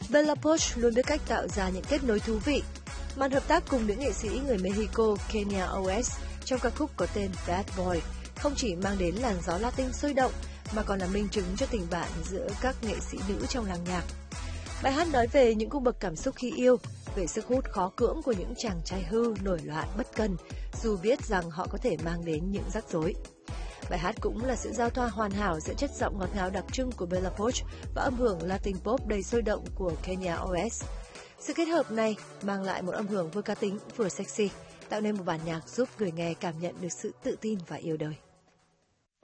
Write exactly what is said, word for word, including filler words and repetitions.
Bella Poarch luôn biết cách tạo ra những kết nối thú vị. Màn hợp tác cùng nữ nghệ sĩ người Mexico Kenya Oz trong ca khúc có tên Bad Boy không chỉ mang đến làn gió Latin sôi động mà còn là minh chứng cho tình bạn giữa các nghệ sĩ nữ trong làng nhạc. Bài hát nói về những cung bậc cảm xúc khi yêu, về sức hút khó cưỡng của những chàng trai hư, nổi loạn, bất cần, dù biết rằng họ có thể mang đến những rắc rối. Bài hát cũng là sự giao thoa hoàn hảo giữa chất giọng ngọt ngào đặc trưng của Bella Poarch và âm hưởng Latin pop đầy sôi động của Kenya Oz. Sự kết hợp này mang lại một âm hưởng vừa cá tính vừa sexy, tạo nên một bản nhạc giúp người nghe cảm nhận được sự tự tin và yêu đời.